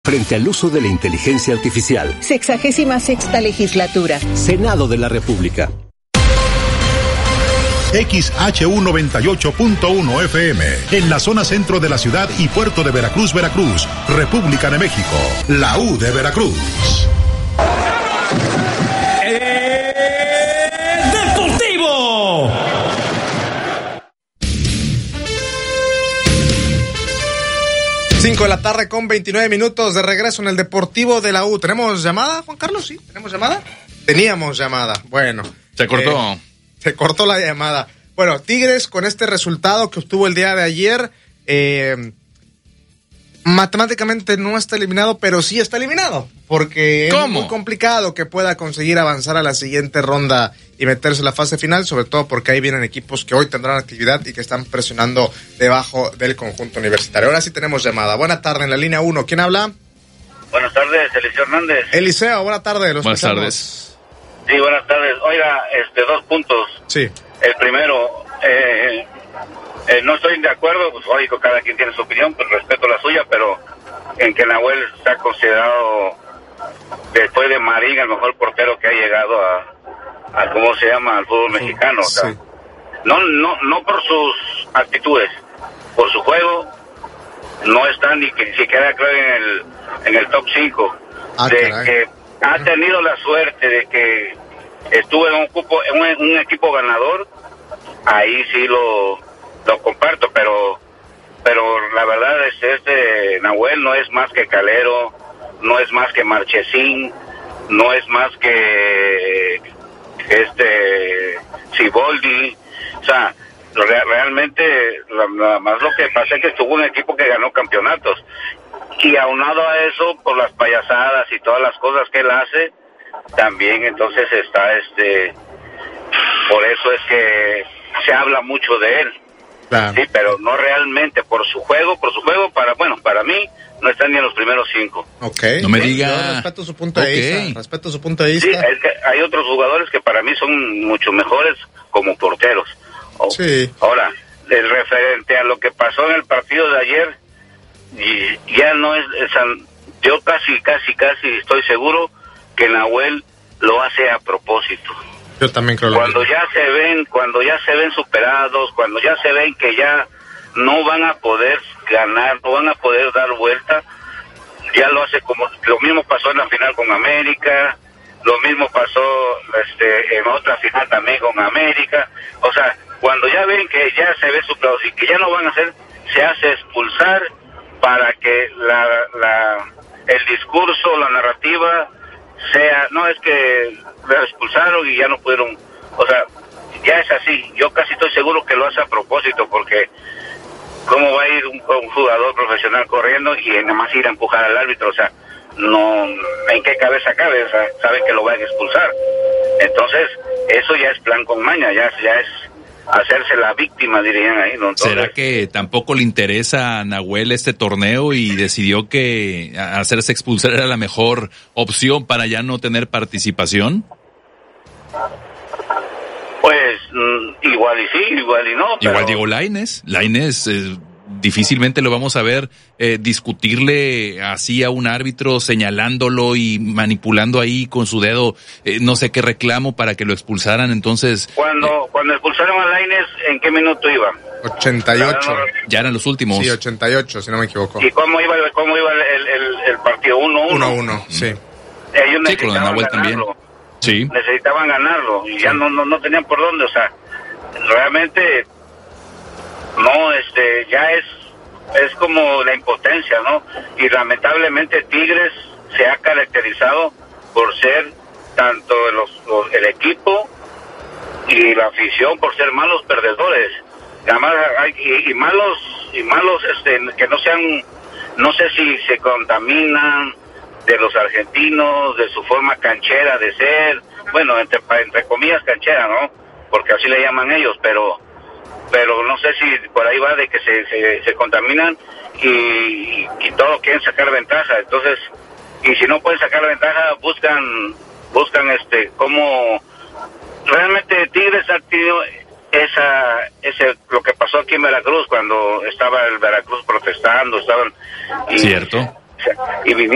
frente al uso de la inteligencia artificial. 66ª legislatura. Senado de la República. XHU98.1 FM, en la zona centro de la ciudad y puerto de Veracruz, Veracruz, República de México, la U de Veracruz. Deportivo. Cinco de la tarde con 29 minutos de regreso en el Deportivo de la U. ¿Tenemos llamada, Juan Carlos? ¿Sí? ¿Tenemos llamada? Teníamos llamada. Bueno. Se cortó. Se cortó la llamada. Bueno, Tigres con este resultado que obtuvo el día de ayer, matemáticamente no está eliminado, pero sí está eliminado. Porque es muy complicado que pueda conseguir avanzar a la siguiente ronda y meterse en la fase final, sobre todo porque ahí vienen equipos que hoy tendrán actividad y que están presionando debajo del conjunto universitario. Ahora sí tenemos llamada. Buena tarde en la línea 1. ¿Quién habla? Buenas tardes, Eliseo Hernández. Eliseo, buena tarde. Buenas tardes. Sí, buenas tardes. Oiga, 2 puntos. Sí. El primero, no estoy de acuerdo, pues lógico, cada quien tiene su opinión, pues respeto la suya, pero en que Nahuel está considerado, después de Marín, el mejor portero que ha llegado a ¿cómo se llama?, al fútbol mexicano. O sea, no por sus actitudes, por su juego, no está ni siquiera creo en el top 5. Que ha tenido la suerte de que estuvo en un equipo ganador, ahí sí lo comparto, pero la verdad es Nahuel no es más que Calero, no es más que Marchesín, no es más que Siboldi. O sea, realmente nada más lo que pasa es que estuvo un equipo que ganó campeonatos, y aunado a eso, por las payasadas y todas las cosas que él hace, también entonces está por eso es que se habla mucho de él. Claro. Sí, pero no realmente por su juego, para mí no está ni en los primeros 5. Okay. No me diga. Yo respeto su punto de vista. Sí, es que hay otros jugadores que para mí son mucho mejores como porteros. Sí. Ahora, el referente a lo que pasó en el partido de ayer, y ya no es, yo casi estoy seguro que Nahuel lo hace a propósito. Yo también creo cuando ya se ven superados, cuando ya se ven que ya no van a poder ganar, no van a poder dar vuelta, ya lo hace como lo mismo pasó en la final con América, lo mismo pasó en otra final también con América. O sea, cuando ya ven que ya se ve superados y que ya no van a hacer, se hace expulsar para que el discurso, la narrativa sea, no es que lo expulsaron y ya no pudieron, o sea, ya es así. Yo casi estoy seguro que lo hace a propósito, porque ¿cómo va a ir un jugador profesional corriendo y nada más ir a empujar al árbitro? O sea, no, ¿en qué cabeza cabe? O sea, sabe que lo van a expulsar. Entonces, eso ya es plan con maña, ya es hacerse la víctima, dirían ahí, ¿no? Entonces, ¿será que tampoco le interesa a Nahuel este torneo y decidió que hacerse expulsar era la mejor opción para ya no tener participación? Pues igual y sí, igual y no. Igual Diego Lainez difícilmente lo vamos a ver discutirle así a un árbitro, señalándolo y manipulando ahí con su dedo no sé qué reclamo para que lo expulsaran. Entonces, cuando expulsaron a Lainez, ¿en qué minuto iba? 88. Ya eran los últimos. Sí, 88, si no me equivoco. ¿Y cómo iba el partido? 1-1. 1-1, sí. Ellos sí, con Nahuel también. Sí. Necesitaban ganarlo y ya no tenían por dónde. O sea, realmente no, ya es como la impotencia, ¿no? Y lamentablemente Tigres se ha caracterizado por ser tanto el equipo y la afición por ser malos perdedores. Además y malos que no sean, no sé si se contaminan de los argentinos, de su forma canchera de ser, bueno, entre comillas canchera, ¿no? Porque así le llaman ellos, pero no sé si por ahí va de que se contaminan y todos quieren sacar ventaja. Entonces, y si no pueden sacar ventaja, buscan cómo realmente Tigres ha tenido lo que pasó aquí en Veracruz cuando estaba el Veracruz protestando, estaban cierto, y